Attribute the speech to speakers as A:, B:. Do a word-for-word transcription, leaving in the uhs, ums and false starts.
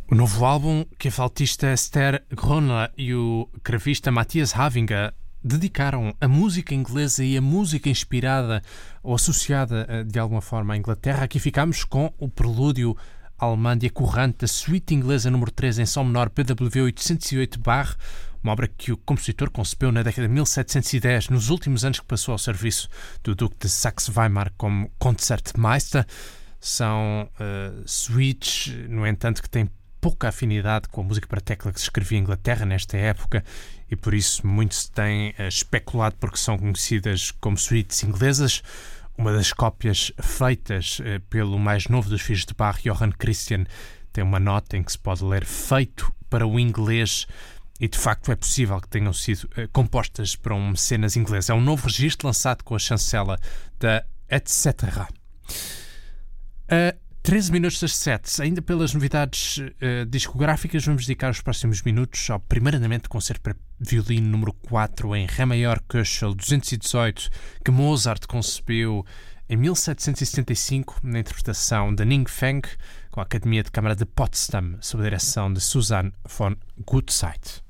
A: O novo álbum que a flautista Esther Gronla e o gravista Matthias Havinger dedicaram a música inglesa e a música inspirada ou associada de alguma forma à Inglaterra. Aqui ficamos com o prelúdio Allemândia Courante da suíte inglesa número três em Sol menor P W oitocentos e oito Bach, uma obra que o compositor concebeu na década de mil setecentos e dez, nos últimos anos que passou ao serviço do Duque de Saxe-Weimar como Concertmeister. São uh, suítes, no entanto, que têm pouca afinidade com a música para tecla que se escrevia em Inglaterra nesta época e por isso muito se tem uh, especulado porque são conhecidas como suítes inglesas. Uma das cópias feitas uh, pelo mais novo dos filhos de Bach, Johann Christian, tem uma nota em que se pode ler feito para o inglês e de facto é possível que tenham sido uh, compostas para um mecenas inglês. É um novo registro lançado com a chancela da Etc. Uh, treze minutos das sete, ainda pelas novidades uh, discográficas, vamos dedicar os próximos minutos ao primeiramente concerto para violino número quatro em Ré maior Köchel duzentos e dezoito, que Mozart concebeu em mil setecentos e setenta e cinco na interpretação de Ning Feng com a Academia de Câmara de Potsdam sob a direção de Susanne von Gutzeit.